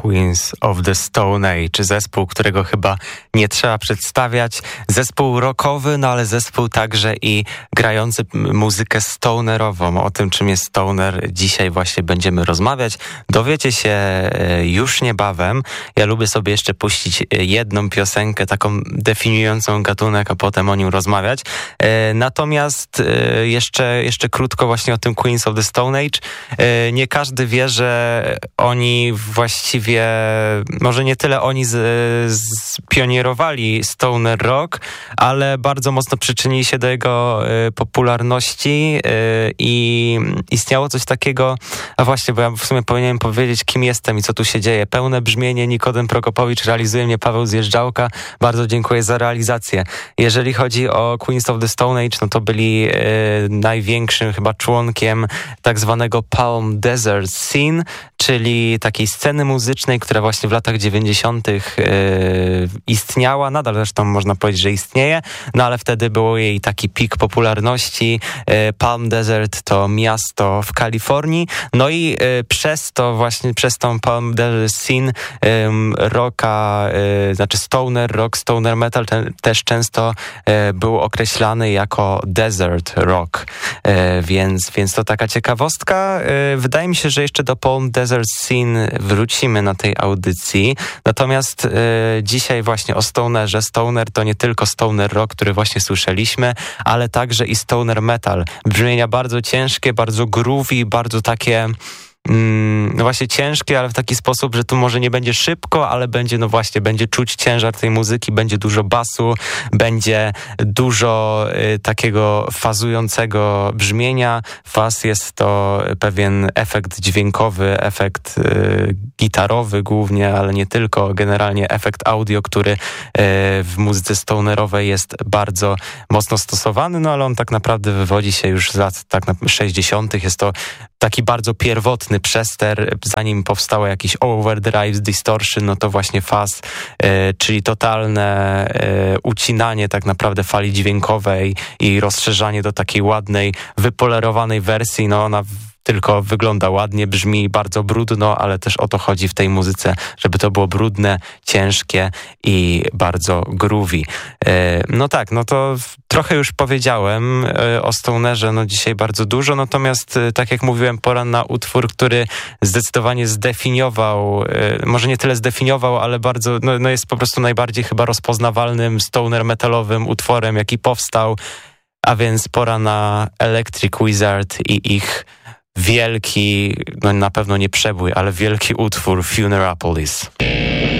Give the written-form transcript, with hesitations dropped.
Queens of the Stone Age, zespół, którego chyba nie trzeba przedstawiać. Zespół rockowy, no ale zespół także i grający muzykę stonerową. O tym, czym jest stoner, dzisiaj właśnie będziemy rozmawiać. Dowiecie się już niebawem. Ja lubię sobie jeszcze puścić jedną piosenkę, taką definiującą gatunek, a potem o nim rozmawiać. Natomiast jeszcze krótko właśnie o tym Queens of the Stone Age. Nie każdy wie, że oni właściwie, może nie tyle oni spionierowali stoner rock, ale bardzo mocno przyczynili się do jego popularności i istniało coś takiego, a właśnie, bo ja w sumie powinienem powiedzieć, kim jestem i co tu się dzieje. Pełne brzmienie, Nikodem Prokopowicz, realizuje mnie Paweł Zjeżdżałka. Bardzo dziękuję za realizację. Jeżeli chodzi o Queens of the Stone Age, no to byli największym chyba członkiem tak zwanego Palm Desert Scene, czyli takiej sceny muzycznej, która właśnie w latach 90. Istniała, nadal zresztą można powiedzieć, że istnieje, no ale wtedy był jej taki pik popularności. Palm Desert to miasto w Kalifornii, no i przez to właśnie, przez tą Palm Desert Scene rocka, znaczy stoner rock, stoner metal też często był określany jako desert rock, więc to taka ciekawostka. Wydaje mi się, że jeszcze do Palm Desert Scene wrócimy na tej audycji. Natomiast dzisiaj właśnie o stonerze. Stoner to nie tylko stoner rock, który właśnie słyszeliśmy, ale także i stoner metal. Brzmienia bardzo ciężkie, bardzo groovy, bardzo takie no właśnie ciężkie, ale w taki sposób, że tu może nie będzie szybko, ale będzie, no właśnie, będzie czuć ciężar tej muzyki, będzie dużo basu, będzie dużo takiego fazującego brzmienia. Faz jest to pewien efekt dźwiękowy, efekt gitarowy głównie, ale nie tylko, generalnie efekt audio, który w muzyce stonerowej jest bardzo mocno stosowany, no ale on tak naprawdę wywodzi się już z lat 60. Jest to taki bardzo pierwotny przester, zanim powstało jakiś overdrive, distortion, no to właśnie faz, czyli totalne ucinanie tak naprawdę fali dźwiękowej i rozszerzanie do takiej ładnej, wypolerowanej wersji. No ona tylko wygląda ładnie, brzmi bardzo brudno, ale też o to chodzi w tej muzyce, żeby to było brudne, ciężkie i bardzo groovy. No tak, no to trochę już powiedziałem o stonerze, no dzisiaj bardzo dużo, natomiast tak jak mówiłem, pora na utwór, który zdecydowanie zdefiniował, może nie tyle zdefiniował, ale bardzo, no jest po prostu najbardziej chyba rozpoznawalnym stoner metalowym utworem, jaki powstał, a więc pora na Electric Wizard i ich wielki, no na pewno nie przebój, ale wielki utwór Funerapolis.